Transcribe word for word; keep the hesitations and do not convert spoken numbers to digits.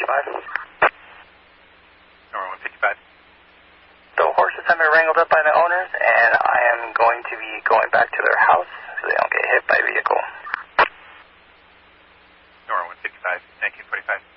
five. Nora one fifty-five. The horses have been wrangled up by the owners, and I am going to be going back to their house so they don't get hit by a vehicle. Nora one fifty-five, nineteen forty-five.